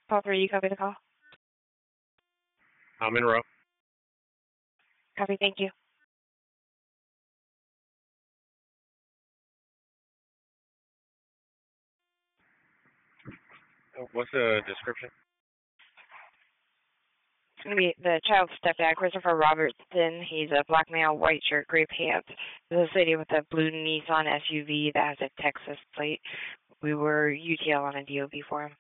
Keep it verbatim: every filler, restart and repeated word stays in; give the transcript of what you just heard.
Call for you. Copy the call. Uh, Monroe. Copy. Thank you. What's the description? It's going to be the child's stepdad, Christopher Robertson. He's a black male, white shirt, gray pants. There's a city with a blue Nissan S U V that has a Texas plate. We were U T L on a D O B for him.